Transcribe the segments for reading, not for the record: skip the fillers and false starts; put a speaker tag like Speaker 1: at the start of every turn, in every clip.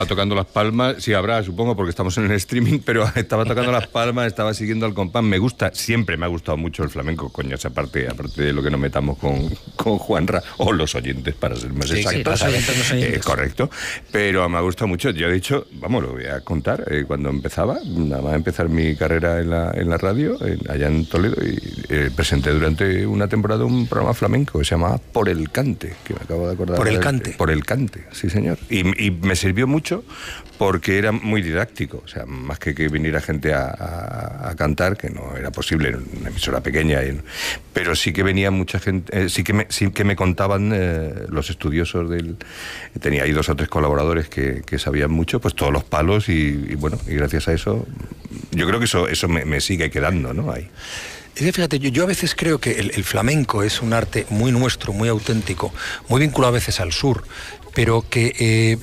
Speaker 1: tocando las palmas, sí habrá, supongo, porque estamos en el streaming, pero estaba tocando las palmas, estaba siguiendo al compás. Siempre me ha gustado mucho el flamenco, coño, esa aparte de lo que nos metamos con Juanra, o los oyentes, para ser más exactos.
Speaker 2: Sí,
Speaker 1: correcto, pero me ha gustado mucho. Yo, de hecho, vamos, lo voy a contar, cuando empezaba, nada más empezar mi carrera en la radio, allá en Toledo, y presenté durante una temporada un programa flamenco que se llamaba Por el Cante, que me acabo de acordar.
Speaker 2: ¿Por el Cante?
Speaker 1: Por el Cante, sí señor. Y me sirvió mucho porque era muy didáctico, o sea, más que viniera gente a cantar, que no era posible en una emisora pequeña, pero sí que venía mucha gente, sí que me contaban los estudiosos tenía ahí 2 o 3 colaboradores que sabían mucho, pues todos los palos, y bueno, y gracias a eso, yo creo que eso me sigue quedando, ¿no? Ahí.
Speaker 2: Es que fíjate, yo a veces creo que el flamenco es un arte muy nuestro, muy auténtico, muy vinculado a veces al sur, pero que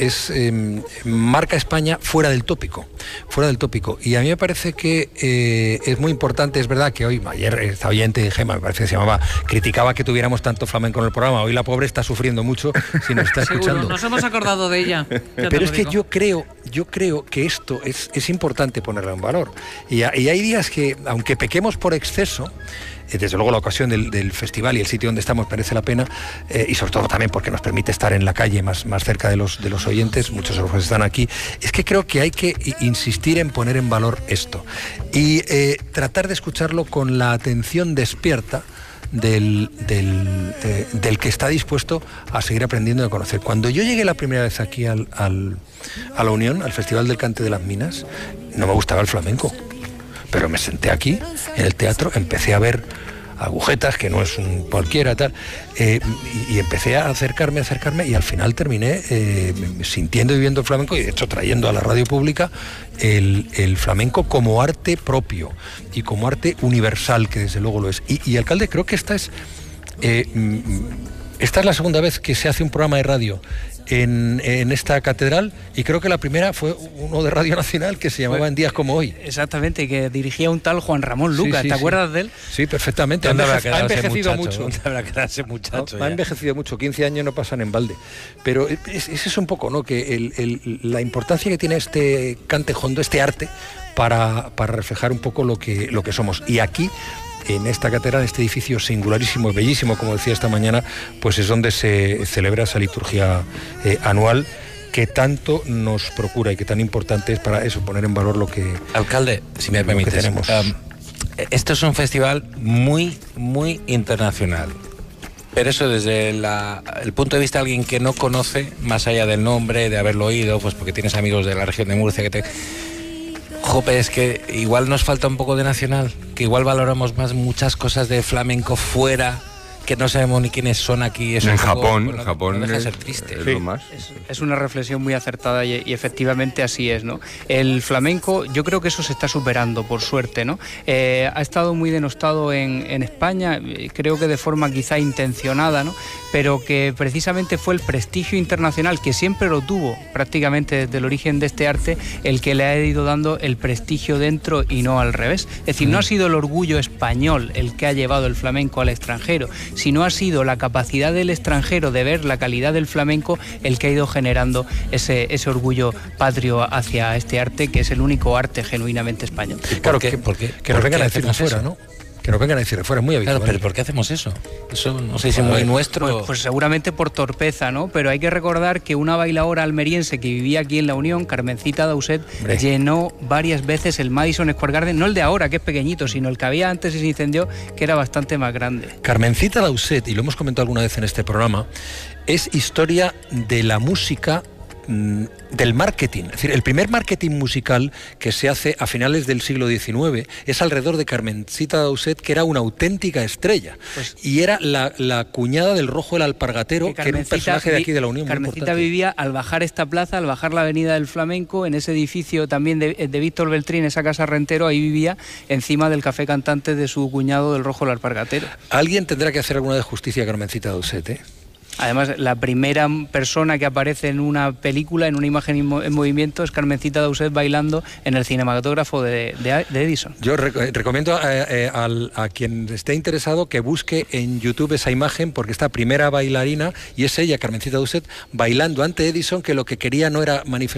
Speaker 2: marca España fuera del tópico. Y a mí me parece que es muy importante. Es verdad que ayer esta oyente, Gemma, me parece que se llamaba, criticaba que tuviéramos tanto flamenco en el programa. Hoy la pobre está sufriendo mucho si nos está escuchando.
Speaker 3: Seguro, nos hemos acordado de ella.
Speaker 2: Pero es que yo creo que esto es importante ponerlo en valor. Y hay días que, aunque pequemos por exceso, desde luego la ocasión del festival y el sitio donde estamos merece la pena, y sobre todo también porque nos permite estar en la calle más cerca de los oyentes, muchos de los que están aquí. Es que creo que hay que insistir en poner en valor esto y tratar de escucharlo con la atención despierta del que está dispuesto a seguir aprendiendo y a conocer. Cuando yo llegué la primera vez aquí a la Unión, al Festival del Cante de las Minas, no me gustaba el flamenco, pero me senté aquí en el teatro, empecé a ver agujetas, que no es un cualquiera, tal, y empecé a acercarme, y al final terminé sintiendo y viviendo el flamenco, y de hecho trayendo a la radio pública el flamenco como arte propio y como arte universal, que desde luego lo es. Y alcalde, creo que esta es la segunda vez que se hace un programa de radio en esta catedral, y creo que la primera fue uno de Radio Nacional que se llamaba En Días Como Hoy.
Speaker 3: Exactamente, que dirigía un tal Juan Ramón Lucas, ¿te acuerdas de él?
Speaker 2: Sí, perfectamente. Ha envejecido mucho. Ha envejecido mucho, 15 años no pasan en balde. Pero es eso un poco, ¿no? Que la importancia que tiene este cante hondo, este arte, para reflejar un poco lo que somos. Y aquí, en esta catedral, en este edificio singularísimo, bellísimo, como decía esta mañana, pues es donde se celebra esa liturgia anual que tanto nos procura y que tan importante es para eso, poner en valor lo que...
Speaker 4: Alcalde, si me permites,
Speaker 2: tenemos.
Speaker 4: Esto es un festival muy, muy internacional. Pero eso desde el punto de vista de alguien que no conoce, más allá del nombre, de haberlo oído, pues porque tienes amigos de la región de Murcia que Jope, es que igual nos falta un poco de nacional, que igual valoramos más muchas cosas de flamenco fuera, que no sabemos ni quiénes son aquí. Eso
Speaker 1: en
Speaker 4: Japón
Speaker 1: no
Speaker 4: deja de ser triste.
Speaker 1: Es lo más.
Speaker 3: Es una reflexión muy acertada y efectivamente así es, ¿no? El flamenco, yo creo que eso se está superando, por suerte, ¿no? Ha estado muy denostado en España, creo que de forma quizá intencionada, ¿no? Pero que precisamente fue el prestigio internacional, que siempre lo tuvo prácticamente desde el origen de este arte, el que le ha ido dando el prestigio dentro y no al revés. Es decir, no ha sido el orgullo español el que ha llevado el flamenco al extranjero, sino ha sido la capacidad del extranjero de ver la calidad del flamenco el que ha ido generando ese orgullo patrio hacia este arte, que es el único arte genuinamente español.
Speaker 2: Claro, que nos vengan a decir de fuera, ¿no? Que nos vengan a decir de fuera, es muy habitual.
Speaker 4: Claro, pero ¿por qué hacemos eso? Eso no sé si es muy nuestro.
Speaker 3: Pues seguramente por torpeza, ¿no? Pero hay que recordar que una bailaora almeriense que vivía aquí en La Unión, Carmencita Dauset, llenó varias veces el Madison Square Garden, no el de ahora, que es pequeñito, sino el que había antes y se incendió, que era bastante más grande.
Speaker 2: Carmencita Dauset, y lo hemos comentado alguna vez en este programa, es historia de la música, del marketing. Es decir, el primer marketing musical que se hace a finales del siglo XIX es alrededor de Carmencita Dauset, que era una auténtica estrella. Y era la cuñada del Rojo el Alpargatero, que era un personaje de aquí de La Unión.
Speaker 3: Carmencita vivía al bajar esta plaza, al bajar la avenida del Flamenco, en ese edificio también de Víctor Beltrín, esa casa Rentero, ahí vivía, encima del café cantante de su cuñado del Rojo el Alpargatero.
Speaker 2: Alguien tendrá que hacer alguna de justicia a Carmencita Dauset, ¿eh?
Speaker 3: Además, la primera persona que aparece en una película, en una imagen en movimiento, es Carmencita Dauset bailando en el cinematógrafo de Edison.
Speaker 2: Yo recomiendo a quien esté interesado que busque en YouTube esa imagen, porque esta primera bailarina, y es ella, Carmencita Dauset, bailando ante Edison, que lo que quería no era manifestar